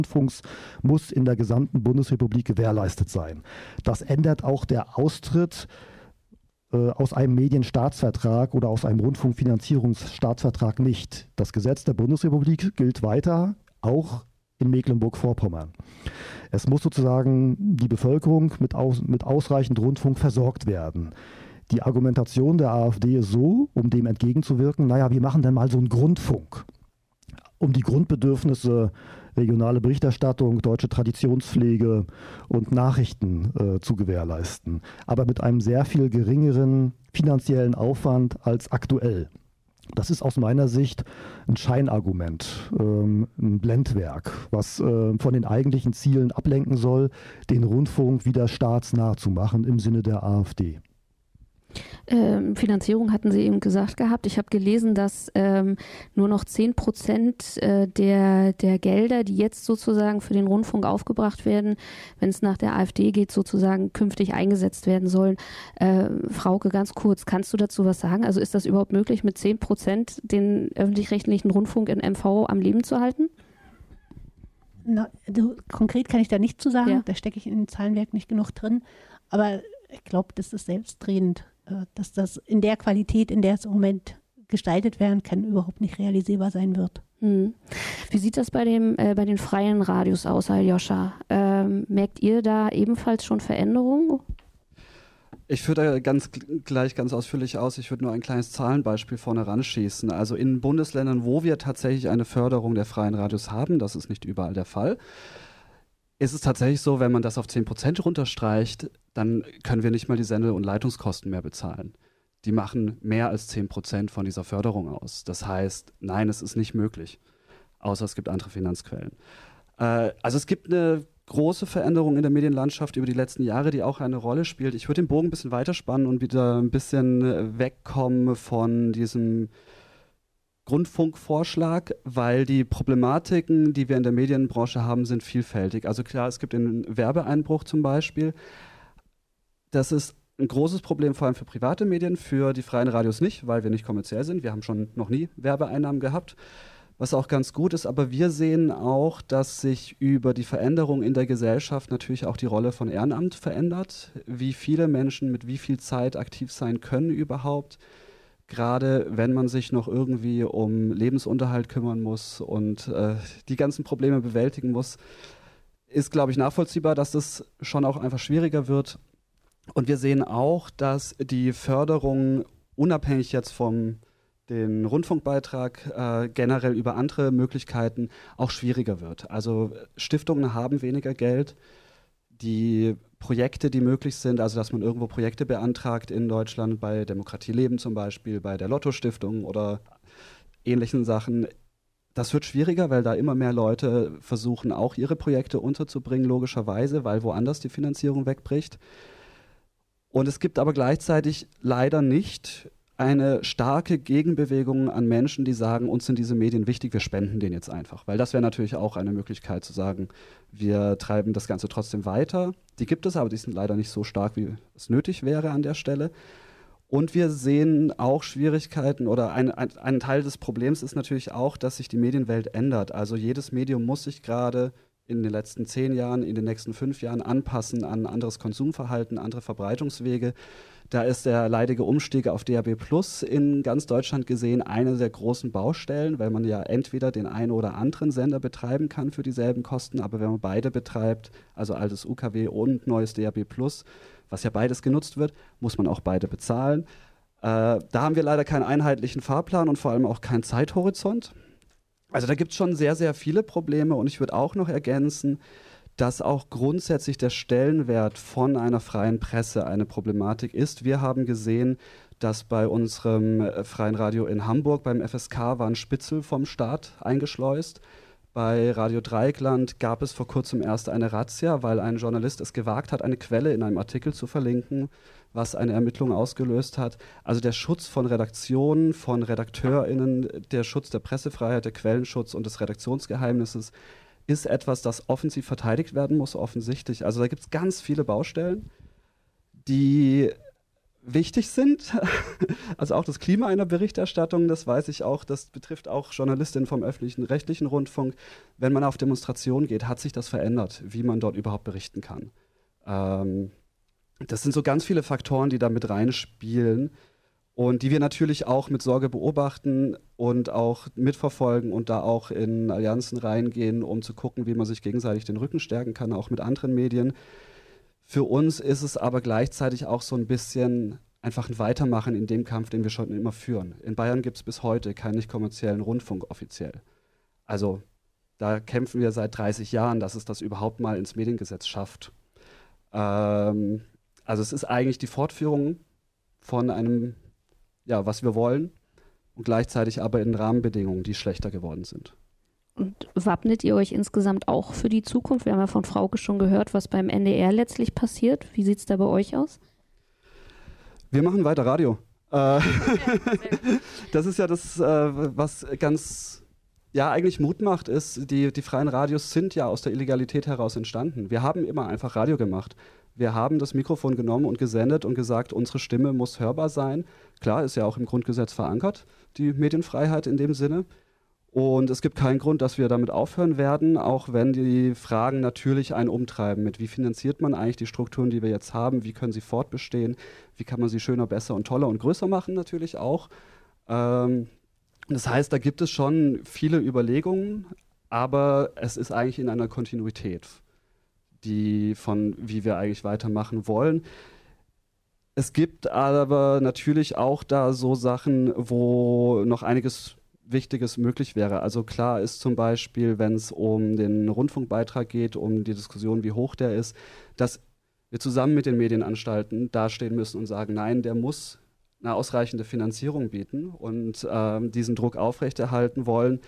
Rundfunks muss in der gesamten Bundesrepublik gewährleistet sein. Das ändert auch der Austritt aus einem Medienstaatsvertrag oder aus einem Rundfunkfinanzierungsstaatsvertrag nicht. Das Gesetz der Bundesrepublik gilt weiter, auch in Mecklenburg-Vorpommern. Es muss sozusagen die Bevölkerung mit ausreichend Rundfunk versorgt werden. Die Argumentation der AfD ist so, um dem entgegenzuwirken, naja, wir machen dann mal so einen Grundfunk, um die Grundbedürfnisse regionale Berichterstattung, deutsche Traditionspflege und Nachrichten zu gewährleisten, aber mit einem sehr viel geringeren finanziellen Aufwand als aktuell. Das ist aus meiner Sicht ein Scheinargument, ein Blendwerk, was von den eigentlichen Zielen ablenken soll, den Rundfunk wieder staatsnah zu machen im Sinne der AfD. Finanzierung hatten Sie eben gesagt gehabt. Ich habe gelesen, dass nur noch 10% der Gelder, die jetzt sozusagen für den Rundfunk aufgebracht werden, wenn es nach der AfD geht, sozusagen künftig eingesetzt werden sollen. Frauke, ganz kurz, kannst du dazu was sagen? Also ist das überhaupt möglich, mit 10% den öffentlich-rechtlichen Rundfunk in MV am Leben zu halten? Konkret kann ich da nicht zu sagen, ja. Da stecke ich in dem Zahlenwerk nicht genug drin, aber ich glaube, das ist selbstredend, dass das in der Qualität, in der es im Moment gestaltet werden kann, überhaupt nicht realisierbar sein wird. Wie sieht das bei den freien Radios aus, Aljoscha? Merkt ihr da ebenfalls schon Veränderungen? Ich führe da gleich ganz ausführlich aus. Ich würde nur ein kleines Zahlenbeispiel vorne ranschießen. Also in Bundesländern, wo wir tatsächlich eine Förderung der freien Radios haben, das ist nicht überall der Fall, ist es tatsächlich so, wenn man das auf 10% runterstreicht, dann können wir nicht mal die Sende- und Leitungskosten mehr bezahlen. Die machen mehr als 10% von dieser Förderung aus. Das heißt, nein, es ist nicht möglich, außer es gibt andere Finanzquellen. Also es gibt eine große Veränderung in der Medienlandschaft über die letzten Jahre, die auch eine Rolle spielt. Ich würde den Bogen ein bisschen weiterspannen und wieder ein bisschen wegkommen von diesem Rundfunkvorschlag, weil die Problematiken, die wir in der Medienbranche haben, sind vielfältig. Also klar, es gibt den Werbeeinbruch zum Beispiel. Das ist ein großes Problem, vor allem für private Medien, für die freien Radios nicht, weil wir nicht kommerziell sind. Wir haben schon noch nie Werbeeinnahmen gehabt, was auch ganz gut ist. Aber wir sehen auch, dass sich über die Veränderung in der Gesellschaft natürlich auch die Rolle von Ehrenamt verändert. Wie viele Menschen mit wie viel Zeit aktiv sein können überhaupt. Gerade wenn man sich noch irgendwie um Lebensunterhalt kümmern muss und die ganzen Probleme bewältigen muss, ist, glaube ich, nachvollziehbar, dass das schon auch einfach schwieriger wird. Und wir sehen auch, dass die Förderung unabhängig jetzt vom den Rundfunkbeitrag generell über andere Möglichkeiten auch schwieriger wird. Also Stiftungen haben weniger Geld. Die Projekte, die möglich sind, also dass man irgendwo Projekte beantragt in Deutschland, bei Demokratie Leben zum Beispiel, bei der Lotto-Stiftung oder ähnlichen Sachen, das wird schwieriger, weil da immer mehr Leute versuchen, auch ihre Projekte unterzubringen, logischerweise, weil woanders die Finanzierung wegbricht. Und es gibt aber gleichzeitig leider nicht eine starke Gegenbewegung an Menschen, die sagen, uns sind diese Medien wichtig, wir spenden denen jetzt einfach. Weil das wäre natürlich auch eine Möglichkeit zu sagen, wir treiben das Ganze trotzdem weiter. Die gibt es, aber die sind leider nicht so stark, wie es nötig wäre an der Stelle. Und wir sehen auch Schwierigkeiten oder ein Teil des Problems ist natürlich auch, dass sich die Medienwelt ändert. Also jedes Medium muss sich gerade in den letzten 10 Jahren, in den nächsten 5 Jahren anpassen an anderes Konsumverhalten, andere Verbreitungswege. Da ist der leidige Umstieg auf DAB+ in ganz Deutschland gesehen eine der großen Baustellen, weil man ja entweder den einen oder anderen Sender betreiben kann für dieselben Kosten, aber wenn man beide betreibt, also altes UKW und neues DAB+, was ja beides genutzt wird, muss man auch beide bezahlen. Da haben wir leider keinen einheitlichen Fahrplan und vor allem auch keinen Zeithorizont. Also da gibt es schon sehr, sehr viele Probleme und ich würde auch noch ergänzen, dass auch grundsätzlich der Stellenwert von einer freien Presse eine Problematik ist. Wir haben gesehen, dass bei unserem freien Radio in Hamburg, beim FSK, war ein Spitzel vom Staat eingeschleust. Bei Radio Dreieckland gab es vor kurzem erst eine Razzia, weil ein Journalist es gewagt hat, eine Quelle in einem Artikel zu verlinken, was eine Ermittlung ausgelöst hat. Also der Schutz von Redaktionen, von RedakteurInnen, der Schutz der Pressefreiheit, der Quellenschutz und des Redaktionsgeheimnisses ist etwas, das offensiv verteidigt werden muss, offensichtlich. Also da gibt es ganz viele Baustellen, die wichtig sind. Also auch das Klima einer Berichterstattung, das weiß ich auch, das betrifft auch Journalistinnen vom öffentlichen, rechtlichen Rundfunk. Wenn man auf Demonstrationen geht, hat sich das verändert, wie man dort überhaupt berichten kann. Das sind so ganz viele Faktoren, die da mit reinspielen und die wir natürlich auch mit Sorge beobachten und auch mitverfolgen und da auch in Allianzen reingehen, um zu gucken, wie man sich gegenseitig den Rücken stärken kann, auch mit anderen Medien. Für uns ist es aber gleichzeitig auch so ein bisschen einfach ein Weitermachen in dem Kampf, den wir schon immer führen. In Bayern gibt es bis heute keinen nicht kommerziellen Rundfunk offiziell. Also da kämpfen wir seit 30 Jahren, dass es das überhaupt mal ins Mediengesetz schafft. Also es ist eigentlich die Fortführung von einem, ja, was wir wollen und gleichzeitig aber in Rahmenbedingungen, die schlechter geworden sind. Und wappnet ihr euch insgesamt auch für die Zukunft? Wir haben ja von Frauke schon gehört, was beim NDR letztlich passiert. Wie sieht es da bei euch aus? Wir machen weiter Radio. Das ist ja das, was ganz, ja, eigentlich Mut macht, ist, die freien Radios sind ja aus der Illegalität heraus entstanden. Wir haben immer einfach Radio gemacht. Wir haben das Mikrofon genommen und gesendet und gesagt, unsere Stimme muss hörbar sein. Klar, ist ja auch im Grundgesetz verankert, die Medienfreiheit in dem Sinne. Und es gibt keinen Grund, dass wir damit aufhören werden, auch wenn die Fragen natürlich einen umtreiben. Mit wie finanziert man eigentlich die Strukturen, die wir jetzt haben? Wie können sie fortbestehen? Wie kann man sie schöner, besser und toller und größer machen natürlich auch? Das heißt, da gibt es schon viele Überlegungen, aber es ist eigentlich in einer Kontinuität, die von wie wir eigentlich weitermachen wollen. Es gibt aber natürlich auch da so Sachen, wo noch einiges Wichtiges möglich wäre. Also klar ist zum Beispiel, wenn es um den Rundfunkbeitrag geht, um die Diskussion, wie hoch der ist, dass wir zusammen mit den Medienanstalten dastehen müssen und sagen, nein, der muss eine ausreichende Finanzierung bieten und diesen Druck aufrechterhalten wollen,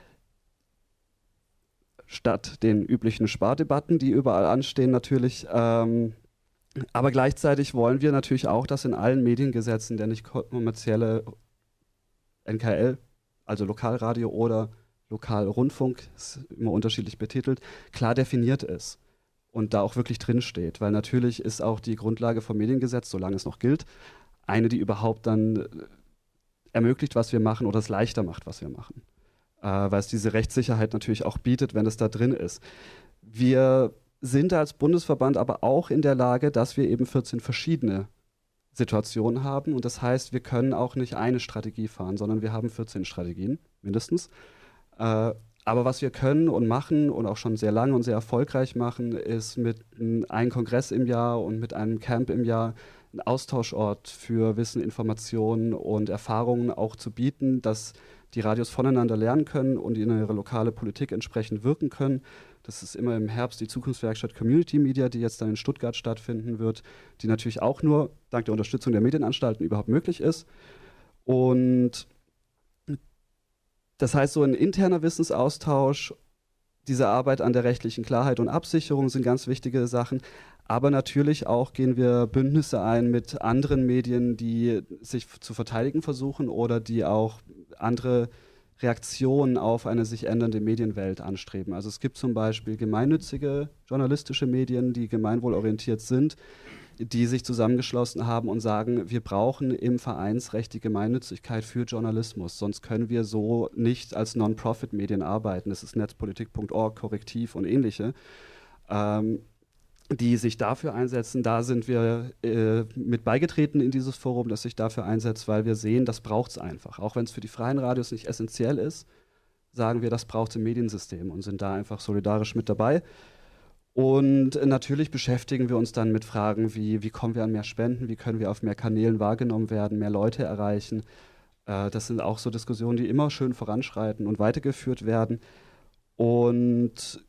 statt den üblichen Spardebatten, die überall anstehen natürlich. Aber gleichzeitig wollen wir natürlich auch, dass in allen Mediengesetzen der nicht kommerzielle NKL, also Lokalradio oder Lokalrundfunk, ist immer unterschiedlich betitelt, klar definiert ist und da auch wirklich drinsteht. Weil natürlich ist auch die Grundlage vom Mediengesetz, solange es noch gilt, eine, die überhaupt dann ermöglicht, was wir machen oder es leichter macht, was wir machen. Weil es diese Rechtssicherheit natürlich auch bietet, wenn es da drin ist. Wir sind als Bundesverband aber auch in der Lage, dass wir eben 14 verschiedene Situationen haben und das heißt, wir können auch nicht eine Strategie fahren, sondern wir haben 14 Strategien, mindestens. Aber was wir können und machen und auch schon sehr lange und sehr erfolgreich machen, ist mit einem Kongress im Jahr und mit einem Camp im Jahr einen Austauschort für Wissen, Informationen und Erfahrungen auch zu bieten, dass die Radios voneinander lernen können und in ihre lokale Politik entsprechend wirken können. Das ist immer im Herbst die Zukunftswerkstatt Community Media, die jetzt dann in Stuttgart stattfinden wird, die natürlich auch nur dank der Unterstützung der Medienanstalten überhaupt möglich ist. Und das heißt, so ein interner Wissensaustausch, diese Arbeit an der rechtlichen Klarheit und Absicherung sind ganz wichtige Sachen. Aber natürlich auch gehen wir Bündnisse ein mit anderen Medien, die sich zu verteidigen versuchen oder die auch andere Reaktionen auf eine sich ändernde Medienwelt anstreben. Also es gibt zum Beispiel gemeinnützige journalistische Medien, die gemeinwohlorientiert sind, die sich zusammengeschlossen haben und sagen, wir brauchen im Vereinsrecht die Gemeinnützigkeit für Journalismus, sonst können wir so nicht als Non-Profit-Medien arbeiten. Das ist netzpolitik.org, Korrektiv und ähnliche. Die sich dafür einsetzen. Da sind wir mit beigetreten in dieses Forum, das sich dafür einsetzt, weil wir sehen, das braucht es einfach. Auch wenn es für die freien Radios nicht essentiell ist, sagen wir, das braucht es im Mediensystem und sind da einfach solidarisch mit dabei. Und natürlich beschäftigen wir uns dann mit Fragen wie kommen wir an mehr Spenden, wie können wir auf mehr Kanälen wahrgenommen werden, mehr Leute erreichen. Das sind auch so Diskussionen, die immer schön voranschreiten und weitergeführt werden. Und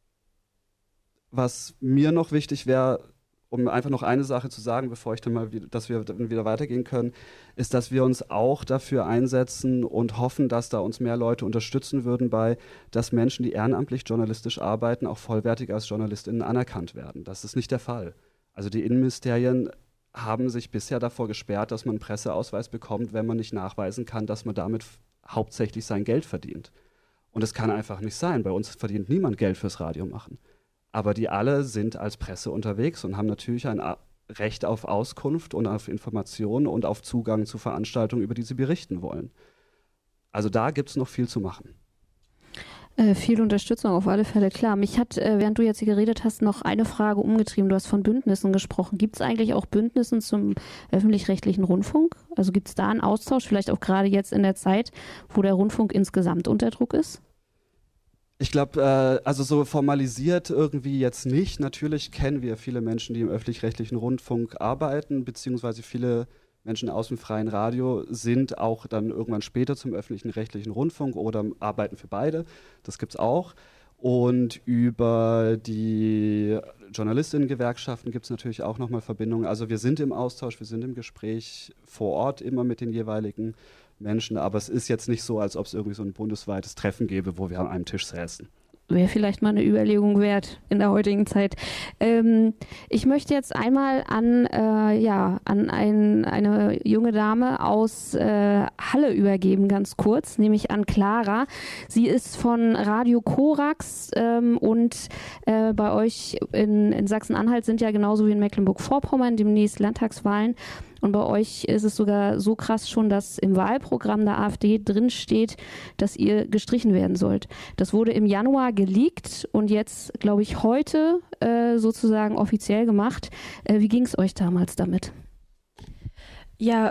was mir noch wichtig wäre, um einfach noch eine Sache zu sagen, bevor ich dann mal dass wir dann wieder weitergehen können, ist, dass wir uns auch dafür einsetzen und hoffen, dass da uns mehr Leute unterstützen würden dass Menschen, die ehrenamtlich journalistisch arbeiten, auch vollwertig als JournalistInnen anerkannt werden. Das ist nicht der Fall. Also die Innenministerien haben sich bisher davor gesperrt, dass man einen Presseausweis bekommt, wenn man nicht nachweisen kann, dass man damit hauptsächlich sein Geld verdient. Und das kann einfach nicht sein. Bei uns verdient niemand Geld fürs Radio machen. Aber die alle sind als Presse unterwegs und haben natürlich ein Recht auf Auskunft und auf Informationen und auf Zugang zu Veranstaltungen, über die sie berichten wollen. Also da gibt es noch viel zu machen. Viel Unterstützung auf alle Fälle, klar. Mich hat, während du jetzt hier geredet hast, noch eine Frage umgetrieben. Du hast von Bündnissen gesprochen. Gibt es eigentlich auch Bündnissen zum öffentlich-rechtlichen Rundfunk? Also gibt es da einen Austausch, vielleicht auch gerade jetzt in der Zeit, wo der Rundfunk insgesamt unter Druck ist? Ich glaube, also so formalisiert irgendwie jetzt nicht. Natürlich kennen wir viele Menschen, die im öffentlich-rechtlichen Rundfunk arbeiten, beziehungsweise viele Menschen aus dem freien Radio sind auch dann irgendwann später zum öffentlich-rechtlichen Rundfunk oder arbeiten für beide. Das gibt es auch. Und über die Journalistinnen-Gewerkschaften gibt es natürlich auch nochmal Verbindungen. Also wir sind im Austausch, wir sind im Gespräch vor Ort immer mit den jeweiligen Menschen. Aber es ist jetzt nicht so, als ob es irgendwie so ein bundesweites Treffen gäbe, wo wir an einem Tisch säßen. Wäre vielleicht mal eine Überlegung wert in der heutigen Zeit. Ich möchte jetzt einmal an eine junge Dame aus Halle übergeben, ganz kurz, nämlich an Clara. Sie ist von Radio Korax und bei euch in Sachsen-Anhalt sind ja genauso wie in Mecklenburg-Vorpommern demnächst Landtagswahlen. Und bei euch ist es sogar so krass schon, dass im Wahlprogramm der AfD drin steht, dass ihr gestrichen werden sollt. Das wurde im Januar geleakt und jetzt, glaube ich, heute sozusagen offiziell gemacht. Wie ging es euch damals damit? Ja,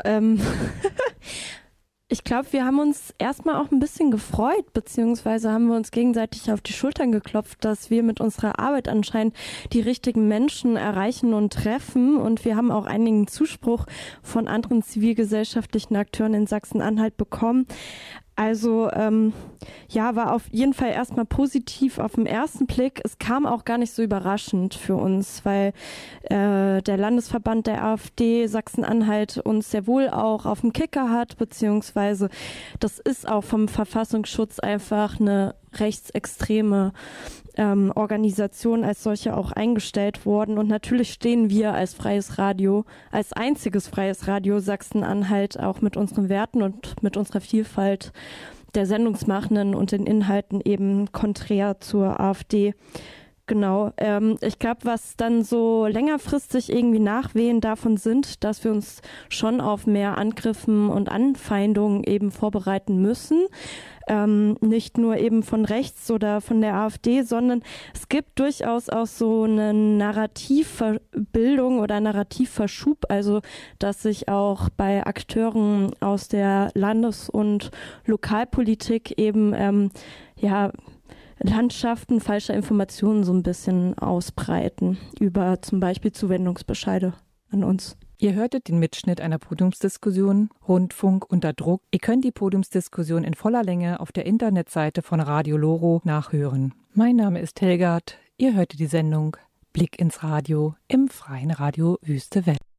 ich glaube, wir haben uns erstmal auch ein bisschen gefreut, beziehungsweise haben wir uns gegenseitig auf die Schultern geklopft, dass wir mit unserer Arbeit anscheinend die richtigen Menschen erreichen und treffen. Und wir haben auch einigen Zuspruch von anderen zivilgesellschaftlichen Akteuren in Sachsen-Anhalt bekommen. Also war auf jeden Fall erstmal positiv auf den ersten Blick. Es kam auch gar nicht so überraschend für uns, weil der Landesverband der AfD Sachsen-Anhalt uns sehr wohl auch auf dem Kicker hat, beziehungsweise das ist auch vom Verfassungsschutz einfach eine rechtsextreme Organisation als solche auch eingestellt worden. Und natürlich stehen wir als freies Radio, als einziges freies Radio Sachsen-Anhalt auch mit unseren Werten und mit unserer Vielfalt der Sendungsmachenden und den Inhalten eben konträr zur AfD. Genau. Ich glaube, was dann so längerfristig irgendwie Nachwehen davon sind, dass wir uns schon auf mehr Angriffen und Anfeindungen eben vorbereiten müssen. Nicht nur eben von rechts oder von der AfD, sondern es gibt durchaus auch so eine Narrativbildung oder Narrativverschub, also dass sich auch bei Akteuren aus der Landes- und Lokalpolitik eben Landschaften falscher Informationen so ein bisschen ausbreiten über zum Beispiel Zuwendungsbescheide an uns. Ihr hörtet den Mitschnitt einer Podiumsdiskussion Rundfunk unter Druck. Ihr könnt die Podiumsdiskussion in voller Länge auf der Internetseite von Radio Loro nachhören. Mein Name ist Helgard. Ihr hörtet die Sendung Blick ins Radio im freien Radio Wüste Welle.